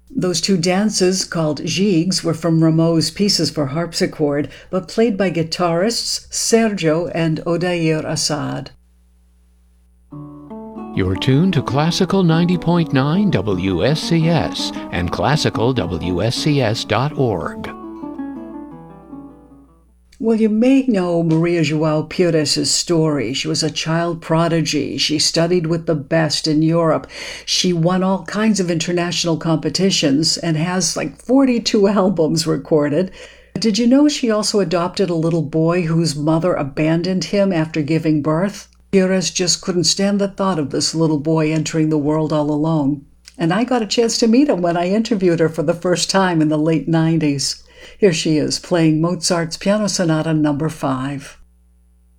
Those two dances, called gigues, were from Rameau's Pieces for Harpsichord, but played by guitarists Sergio and Odair Assad. You're tuned to Classical 90.9 WSCS and classicalwscs.org. Well, you may know Maria João Pires' story. She was a child prodigy. She studied with the best in Europe. She won all kinds of international competitions and has like 42 albums recorded. Did you know she also adopted a little boy whose mother abandoned him after giving birth? Pires just couldn't stand the thought of this little boy entering the world all alone. And I got a chance to meet him when I interviewed her for the first time in the late 90s. Here she is playing Mozart's Piano Sonata No. 5.